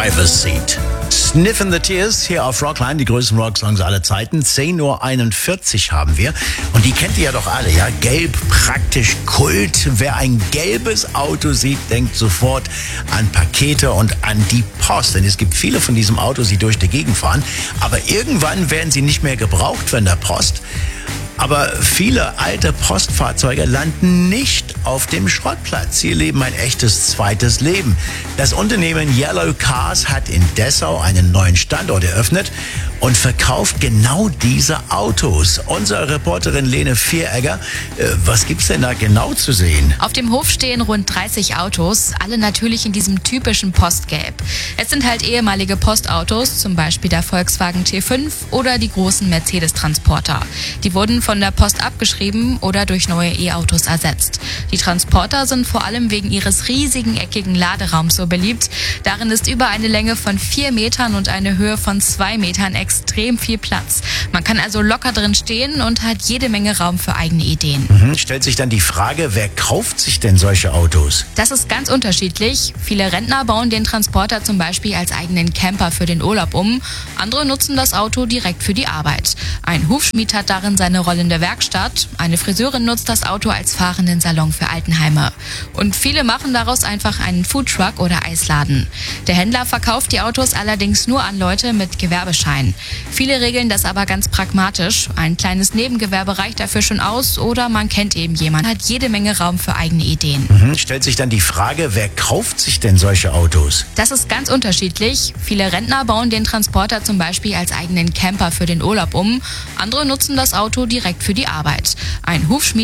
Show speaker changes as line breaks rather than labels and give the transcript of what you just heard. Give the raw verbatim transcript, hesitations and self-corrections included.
Driver's Seat. Sniff in the Tears hier auf Rockline, die größten Rocksongs aller Zeiten. zehn Uhr einundvierzig haben wir. Und die kennt ihr ja doch alle, ja? Gelb, praktisch Kult. Wer ein gelbes Auto sieht, denkt sofort an Pakete und an die Post. Denn es gibt viele von diesen Autos, die durch die Gegend fahren. Aber irgendwann werden sie nicht mehr gebraucht von der Post. Aber viele alte Postfahrzeuge landen nicht auf dem Schrottplatz. Sie leben ein echtes zweites Leben. Das Unternehmen Yellow Cars hat in Dessau einen neuen Standort eröffnet und verkauft genau diese Autos. Unsere Reporterin Lene Vieregger, äh, was gibt's denn da genau zu sehen?
Auf dem Hof stehen rund dreißig Autos, alle natürlich in diesem typischen Postgelb. Es sind halt ehemalige Postautos, zum Beispiel der Volkswagen T fünf oder die großen Mercedes-Transporter. Die wurden von der Post abgeschrieben oder durch neue E-Autos ersetzt. Die Transporter sind vor allem wegen ihres riesigen eckigen Laderaums so beliebt. Darin ist über eine Länge von vier Metern und eine Höhe von zwei Metern extrem viel Platz. Man kann also locker drin stehen und hat jede Menge Raum für eigene Ideen.
Mhm. Stellt sich dann die Frage, wer kauft sich denn solche Autos?
Das ist ganz unterschiedlich. Viele Rentner bauen den Transporter zum Beispiel als eigenen Camper für den Urlaub um. Andere nutzen das Auto direkt für die Arbeit. Ein Hufschmied hat darin seine Rolle in der Werkstatt. Eine Friseurin nutzt das Auto als fahrenden Salon für Altenheime. Und viele machen daraus einfach einen Foodtruck oder Eisladen. Der Händler verkauft die Autos allerdings nur an Leute mit Gewerbeschein. Viele regeln das aber ganz pragmatisch. Ein kleines Nebengewerbe reicht dafür schon aus oder man kennt eben jemanden, hat jede Menge Raum für eigene Ideen.
Mhm. Stellt sich dann die Frage, wer kauft sich denn solche Autos?
Das ist ganz unterschiedlich. Viele Rentner bauen den Transporter zum Beispiel als eigenen Camper für den Urlaub um. Andere nutzen das Auto direkt für die Arbeit. Ein Hufschmied